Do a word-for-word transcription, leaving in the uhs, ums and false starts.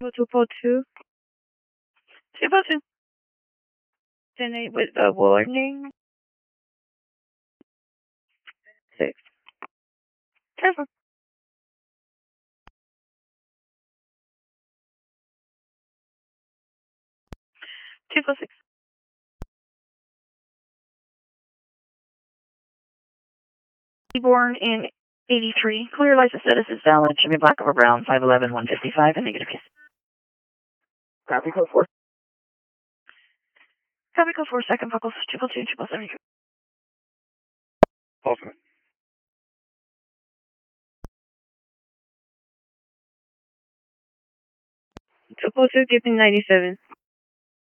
two four two. two four two. ten eight with a warning. Six. Careful. two four six. Born in eighty-three. Clear license status is valid. Jimmy Black over Brown, five eleven, one fifty-five, and negative case. Copy code four. Copy code four, second buckles, triple two, triple seven. Awesome. Triple two, giving ninety-seven.